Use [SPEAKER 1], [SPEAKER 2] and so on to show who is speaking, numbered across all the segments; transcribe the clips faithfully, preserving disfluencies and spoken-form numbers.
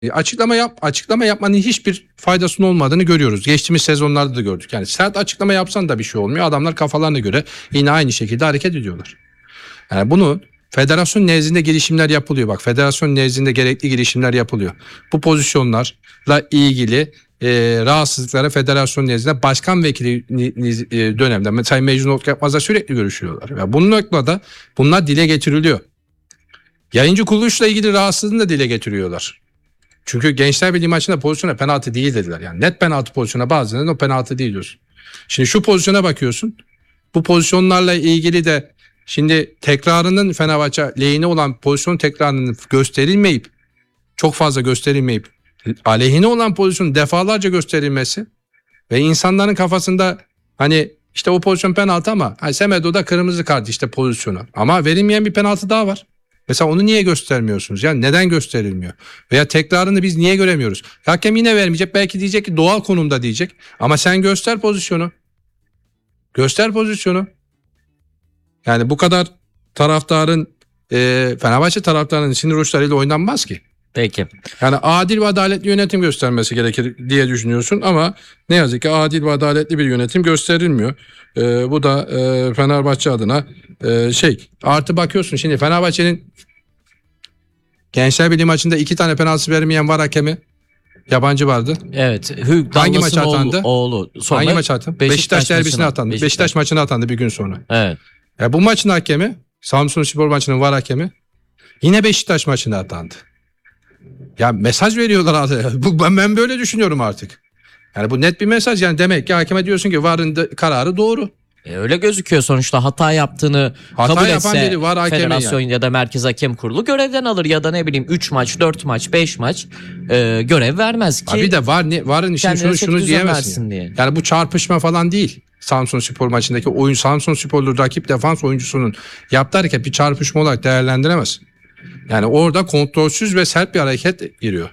[SPEAKER 1] E, açıklama yap, açıklama yapmanın hiçbir faydasının olmadığını görüyoruz. Geçtiğimiz sezonlarda da gördük. Yani sert açıklama yapsan da bir şey olmuyor. Adamlar kafalarına göre yine aynı şekilde hareket ediyorlar. Yani bunu federasyon nezdinde girişimler yapılıyor. Bak, federasyon nezdinde gerekli girişimler yapılıyor. Bu pozisyonlarla ilgili e, rahatsızlıklara federasyon nezdinde başkan vekili e, dönemde mesela Mecnun Okyapmaz'la sürekli görüşüyorlar. Yani bununla da bunlar dile getiriliyor. Yayıncı kuruluşla ilgili rahatsızlığını da dile getiriyorlar. Çünkü Gençler Birliği maçında pozisyona penaltı değil dediler. Yani net penaltı pozisyona bazen o penaltı değil diyorsun. Şimdi şu pozisyona bakıyorsun. Bu pozisyonlarla ilgili de şimdi tekrarının Fenerbahçe lehine olan pozisyon tekrarının gösterilmeyip çok fazla gösterilmeyip aleyhine olan pozisyonun defalarca gösterilmesi ve insanların kafasında hani işte o pozisyon penaltı ama hani Semedo'da kırmızı kart işte pozisyonu. Ama verilmeyen bir penaltı daha var. Mesela onu niye göstermiyorsunuz? Yani neden gösterilmiyor? Veya tekrarını biz niye göremiyoruz? Hakem yine vermeyecek. Belki diyecek ki doğal konumda diyecek. Ama sen göster pozisyonu. Göster pozisyonu. Yani bu kadar taraftarın e, Fenerbahçe taraftarının sinir uçlarıyla oynanmaz ki.
[SPEAKER 2] Peki.
[SPEAKER 1] Yani adil ve adaletli yönetim göstermesi gerekir diye düşünüyorsun ama ne yazık ki adil ve adaletli bir yönetim gösterilmiyor. E, bu da e, Fenerbahçe adına e, şey artı bakıyorsun şimdi Fenerbahçe'nin Gençler Birliği maçında iki tane penaltı vermeyen var hakemi. Yabancı vardı.
[SPEAKER 2] Evet. Hü,
[SPEAKER 1] Hangi maç atandı?
[SPEAKER 2] Oğlu, oğlu. Sonra
[SPEAKER 1] Hangi maç atandı? Beşiktaş, Beşiktaş derbisine atandı. Beşiktaş. Beşiktaş maçına atandı bir gün sonra.
[SPEAKER 2] Evet.
[SPEAKER 1] Ya bu maçın hakemi, Samsunspor maçının var hakemi yine Beşiktaş maçına atandı. Ya mesaj veriyorlar artık. Bu, ben, ben böyle düşünüyorum artık. Yani bu net bir mesaj. Yani demek ki hakeme diyorsun ki varın da, kararı doğru.
[SPEAKER 2] E öyle gözüküyor sonuçta hata yaptığını
[SPEAKER 1] hata
[SPEAKER 2] kabul
[SPEAKER 1] yapan
[SPEAKER 2] etse
[SPEAKER 1] biri var
[SPEAKER 2] federasyon
[SPEAKER 1] yani.
[SPEAKER 2] Ya da Merkez Hakem Kurulu görevden alır ya da ne bileyim üç maç, dört maç, beş maç e, görev vermez ki.
[SPEAKER 1] Abi de var ne varın işin şunu şunu diyemezsin.
[SPEAKER 2] Diye.
[SPEAKER 1] Yani bu çarpışma falan değil. Samsunspor maçındaki oyun Samsunsporlu rakip defans oyuncusunun yaptığı hareket bir çarpışma olarak değerlendiremez. Yani orada kontrolsüz ve sert bir hareket giriyor.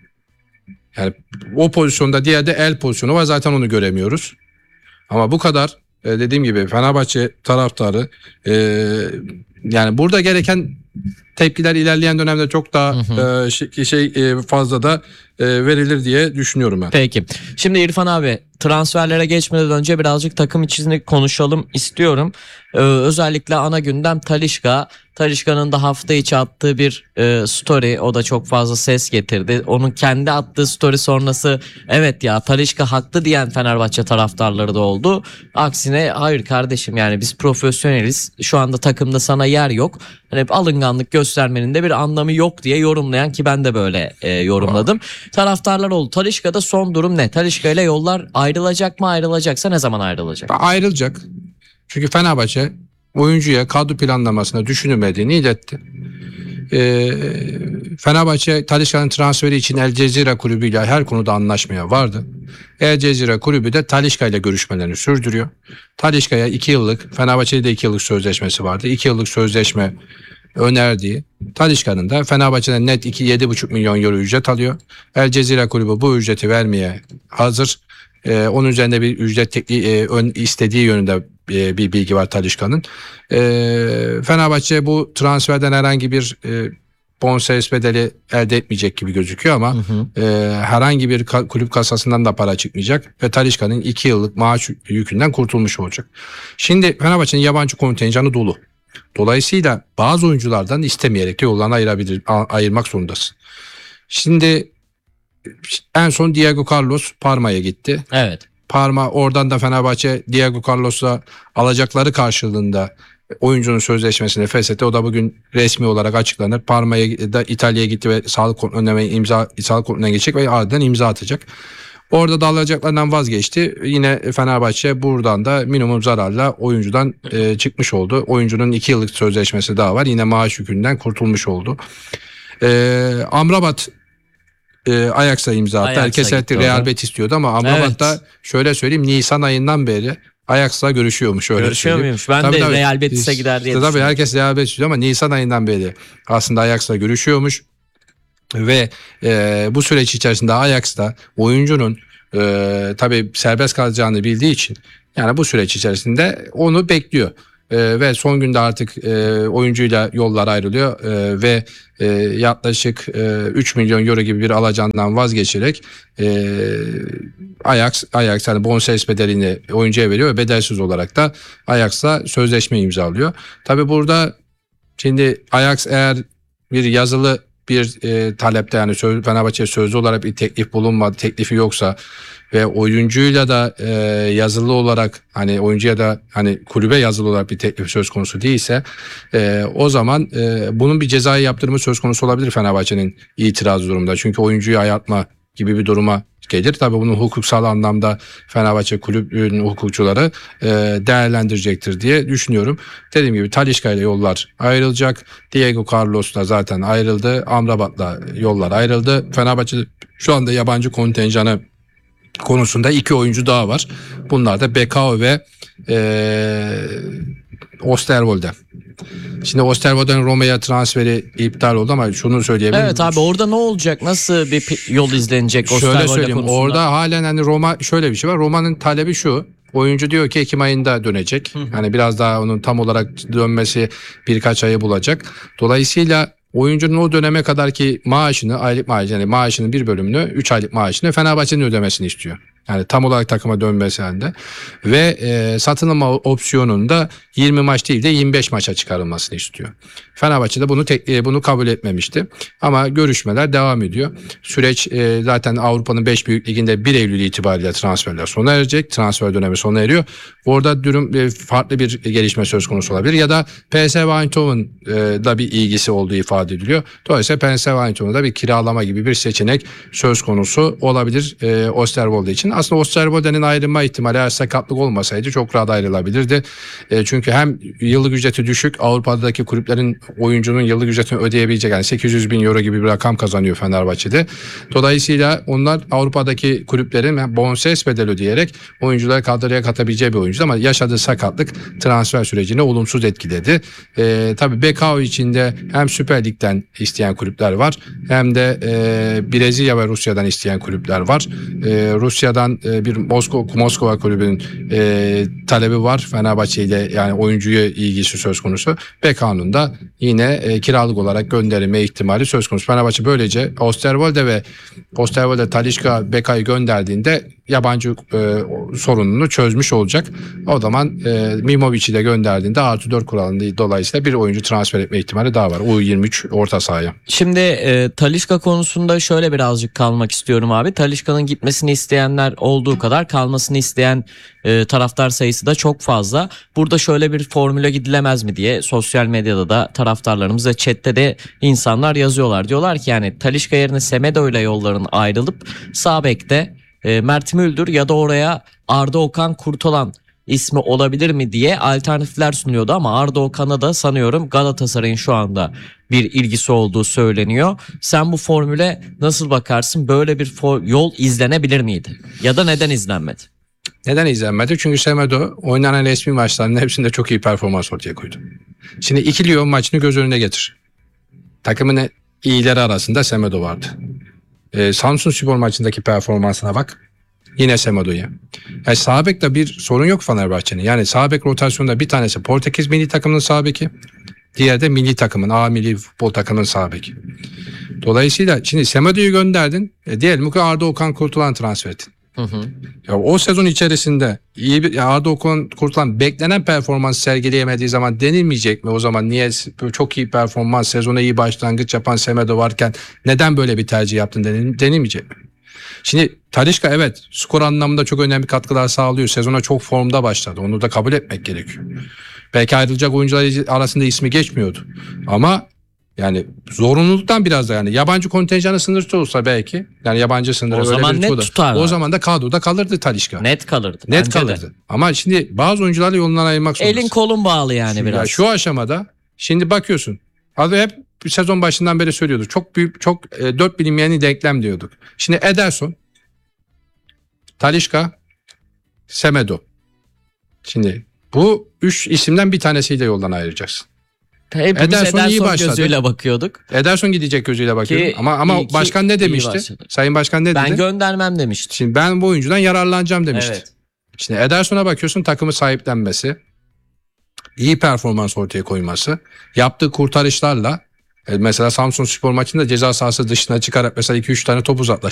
[SPEAKER 1] Yani o pozisyonda diğer de el pozisyonu var zaten onu göremiyoruz. Ama bu kadar dediğim gibi Fenerbahçe taraftarı e, yani burada gereken tepkiler ilerleyen dönemde çok daha hı hı. E, şey, şey e, fazla da e, verilir diye düşünüyorum ben.
[SPEAKER 2] Peki. Şimdi İrfan abi transferlere geçmeden önce birazcık takım içini konuşalım istiyorum. Ee, özellikle ana gündem Talisca. Talisca'nın da hafta içi attığı bir e, story, o da çok fazla ses getirdi. Onun kendi attığı story sonrası evet ya Talisca haklı diyen Fenerbahçe taraftarları da oldu. Aksine hayır kardeşim yani biz profesyoneliz. Şu anda takımda sana yer yok. Hani hep alınganlık göstermenin de bir anlamı yok diye yorumlayan ki ben de böyle e, yorumladım. Aa. Taraftarlar oldu. Talisca'da son durum ne? Talisca ile yollar ayrılacak mı? Ayrılacaksa ne zaman ayrılacak?
[SPEAKER 1] Ayrılacak. Çünkü Fenerbahçe oyuncuya kadro planlamasında düşünülmediğini iletti. Ee, Fenerbahçe Talisca'nın transferi için El Cezire kulübüyle her konuda anlaşmaya vardı. El Cezire kulübü de Talisca ile görüşmelerini sürdürüyor. Talisca'ya iki yıllık, Fenerbahçe'de de iki yıllık sözleşmesi vardı. iki yıllık sözleşme önerdiği Talisca'nın da Fenerbahçe'den net iki yedi buçuk milyon euro ücret alıyor. El Cezire kulübü bu ücreti vermeye hazır. Ee, onun üzerinde bir ücret tekli, e, ön, istediği yönünde e, bir bilgi var Talisca'nın. Ee, Fenerbahçe bu transferden herhangi bir e, bonservis bedeli elde etmeyecek gibi gözüküyor ama hı hı. E, herhangi bir ka- kulüp kasasından da para çıkmayacak ve Talisca'nın iki yıllık maaş yükünden kurtulmuş olacak. Şimdi Fenerbahçe'nin yabancı kontenjanı dolu. Dolayısıyla bazı oyunculardan istemeyerek de yollarını ayırabilir, ayırmak zorundasın. Şimdi en son Diego Carlos Parma'ya gitti.
[SPEAKER 2] Evet.
[SPEAKER 1] Parma oradan da Fenerbahçe Diego Carlos'la alacakları karşılığında oyuncunun sözleşmesini feshetti. O da bugün resmi olarak açıklanır. Parma'ya da İtalya'ya gitti ve sağlık kontrolüne imza sağlık kontrolüne geçecek ve ardından imza atacak. Orada da alacaklarından vazgeçti. Yine Fenerbahçe buradan da minimum zararla oyuncudan e, çıkmış oldu. Oyuncunun iki yıllık sözleşmesi daha var. Yine maaş yükünden kurtulmuş oldu. E, Amrabat e, Ajax'a imza attı.
[SPEAKER 2] Ajax'a
[SPEAKER 1] Herkes artık Real Betis istiyordu ama Amrabat da evet. şöyle söyleyeyim Nisan ayından beri Ajax'la görüşüyormuş. Öyle
[SPEAKER 2] Görüşüyor muymuş? Ben tabii, de tabii, Real Betis'e gider diye
[SPEAKER 1] Tabii herkes Real Betis istiyor ama Nisan ayından beri aslında Ajax'la görüşüyormuş. Ve e, bu süreç içerisinde Ajax'ta oyuncunun e, tabii serbest kalacağını bildiği için yani bu süreç içerisinde onu bekliyor. e, ve son günde artık e, oyuncuyla yollar ayrılıyor e, ve e, yaklaşık e, üç milyon euro gibi bir alacağından vazgeçerek e, Ajax Ajax yani bonservis bedelini oyuncuya veriyor ve bedelsiz olarak da Ajax'la sözleşme imzalıyor. Tabii burada şimdi Ajax eğer bir yazılı bir e, talepte yani söz, Fenerbahçe sözlü olarak bir teklif bulunmadı, teklifi yoksa ve oyuncuyla da e, yazılı olarak hani oyuncuya da hani kulübe yazılı olarak bir teklif söz konusu değilse e, o zaman e, bunun bir cezai yaptırımı söz konusu olabilir Fenerbahçe'nin itiraz durumunda. Çünkü oyuncuyu ayartma gibi bir duruma gelir. Tabii bunu hukuksal anlamda Fenerbahçe kulübünün hukukçuları e, değerlendirecektir diye düşünüyorum. Dediğim gibi Talisca ile yollar ayrılacak. Diego Carlos da zaten ayrıldı. Amrabat'la yollar ayrıldı. Fenerbahçe şu anda yabancı kontenjanı konusunda iki oyuncu daha var. Bunlar da Bekao ve e, Osterwolde. Şimdi Osterwolde'nin Roma'ya transferi iptal oldu ama şunu söyleyebilirim.
[SPEAKER 2] Evet abi, orada ne olacak? Nasıl bir pi- yol izlenecek
[SPEAKER 1] Şöyle
[SPEAKER 2] Osterwolde
[SPEAKER 1] söyleyeyim,
[SPEAKER 2] konusunda?
[SPEAKER 1] orada halen hani Roma şöyle bir şey var. Roma'nın talebi şu. Oyuncu diyor ki Ekim ayında dönecek. Hı hı. Hani biraz daha onun tam olarak dönmesi birkaç ayı bulacak. Dolayısıyla oyuncunun o döneme kadarki maaşını, aylık maaş yani maaşının bir bölümünü, üç aylık maaşını Fenerbahçe'nin ödemesini istiyor. Yani tam olarak takıma dönmesi halinde. Ve e, satın alma opsiyonunda yirmi maç değil de yirmi beş maça çıkarılmasını istiyor. Fenerbahçe de bunu tek, e, bunu kabul etmemişti. Ama görüşmeler devam ediyor. Süreç e, zaten Avrupa'nın beş büyük liginde bir Eylül itibariyle transferler sona erecek. Transfer dönemi sona eriyor. Orada durum e, farklı bir gelişme söz konusu olabilir. Ya da P S V Eindhoven'da bir ilgisi olduğu ifade ediliyor. Dolayısıyla P S V Eindhoven'da bir kiralama gibi bir seçenek söz konusu olabilir e, Osterwolde için. Aslında Osterwolde'nin ayrılma ihtimali eğer sakatlık olmasaydı çok rahat ayrılabilirdi. E, çünkü hem yıllık ücreti düşük, Avrupa'daki kulüplerin oyuncunun yıllık ücretini ödeyebilecek yani sekiz yüz bin euro gibi bir rakam kazanıyor Fenerbahçe'de. Dolayısıyla onlar Avrupa'daki kulüplerin bonservis bedeli ödeyerek oyuncuları kadroya katabileceği bir oyuncu ama yaşadığı sakatlık transfer sürecini olumsuz etkiledi. E, tabii Bekao içinde hem Süper Lig'den isteyen kulüpler var hem de e, Brezilya ve Rusya'dan isteyen kulüpler var. E, Rusya'dan bir Moskova, Moskova kulübünün e, talebi var Fenerbahçe ile yani oyuncuya ilgisi söz konusu. Bekao'nun da yine e, kiralık olarak gönderilme ihtimali söz konusu. Fenerbahçe böylece Osterwolde ve Osterwolde, Talisca, Bekao'yu gönderdiğinde yabancı e, sorununu çözmüş olacak. O zaman e, Mimovic'i de gönderdiğinde artı dört kuralında dolayısıyla bir oyuncu transfer etme ihtimali daha var. U yirmi üç orta sahaya.
[SPEAKER 2] Şimdi e, Talisca konusunda şöyle birazcık kalmak istiyorum abi. Talisca'nın gitmesini isteyenler olduğu kadar kalmasını isteyen e, taraftar sayısı da çok fazla. Burada şöyle bir formüle gidilemez mi diye sosyal medyada da taraftarlarımız ve chatte de insanlar yazıyorlar. Diyorlar ki yani Talisca yerine Semedo ile yolların ayrılıp sağ bekte e, Mert Müldür ya da oraya Arda Okan Kurtolan ismi olabilir mi diye alternatifler sunuyordu ama Arda Okan'a da sanıyorum Galatasaray'ın şu anda bir ilgisi olduğu söyleniyor. Sen bu formüle nasıl bakarsın? Böyle bir for- yol izlenebilir miydi? Ya da neden izlenmedi?
[SPEAKER 1] Neden izlenmedi? Çünkü Semedo oynanan resmi maçların hepsinde çok iyi performans ortaya koydu. Şimdi iki Lyon maçını göz önüne getir. Takımın iyileri arasında Semedo vardı. Ee, Samsunspor maçındaki performansına bak. Yine Semedo'ya. Yani sağ bekte bir sorun yok Fenerbahçe'nin. Yani sağ bek rotasyonda bir tanesi Portekiz milli takımının sağ beki. Diğer de milli takımın, A milli futbol takımının sağ beki. Dolayısıyla şimdi Semedo'yu gönderdin. E, diyelim ki Arda Okan Kurtulan transfer ettin. Hı hı. Ya o sezon içerisinde iyi bir Arda Okan Kurtulan beklenen performans sergileyemediği zaman denilmeyecek mi? O zaman niye çok iyi performans, sezona iyi başlangıç yapan Semedo varken neden böyle bir tercih yaptın denilmeyecek mi? Şimdi Talisca evet skor anlamında çok önemli katkılar sağlıyor. Sezona çok formda başladı. Onu da kabul etmek gerekiyor. Belki ayrılacak oyuncular arasında ismi geçmiyordu. Ama yani zorunluluktan biraz da yani yabancı kontenjanı sınırlı olsa belki yani yabancı sınırı
[SPEAKER 2] o
[SPEAKER 1] öyle
[SPEAKER 2] zaman
[SPEAKER 1] bir
[SPEAKER 2] net
[SPEAKER 1] tutar.
[SPEAKER 2] tutar.
[SPEAKER 1] O zaman da kadroda kalırdı Talisca.
[SPEAKER 2] Net kalırdı.
[SPEAKER 1] Net kalırdı. De. Ama şimdi bazı oyuncularla yolundan ayırmak zorundasın.
[SPEAKER 2] Elin kolun bağlı yani
[SPEAKER 1] şimdi
[SPEAKER 2] biraz.
[SPEAKER 1] Ya şu aşamada şimdi bakıyorsun. Abi hep sezon başından beri söylüyorduk. Çok büyük çok e, dört bilinmeyeni denklem diyorduk. Şimdi Ederson, Talisca, Semedo. Şimdi bu üç isimden bir tanesiyle yoldan ayıracaksın.
[SPEAKER 2] Hepimiz
[SPEAKER 1] Ederson,
[SPEAKER 2] Ederson
[SPEAKER 1] iyi başladı.
[SPEAKER 2] gözüyle bakıyorduk.
[SPEAKER 1] Ederson gidecek gözüyle bakıyorum.
[SPEAKER 2] Ki
[SPEAKER 1] ama ama
[SPEAKER 2] iyi,
[SPEAKER 1] başkan ne
[SPEAKER 2] iyi
[SPEAKER 1] demişti?
[SPEAKER 2] başladı.
[SPEAKER 1] Sayın Başkan ne
[SPEAKER 2] ben
[SPEAKER 1] dedi?
[SPEAKER 2] Ben göndermem demişti.
[SPEAKER 1] Şimdi ben bu oyuncudan yararlanacağım demişti.
[SPEAKER 2] Evet.
[SPEAKER 1] Şimdi Ederson'a bakıyorsun takımı sahiplenmesi. iyi performans ortaya koyması, yaptığı kurtarışlarla e, mesela Samsunspor maçında ceza sahası dışına çıkarak mesela iki üç tane top uzatlaştırdı.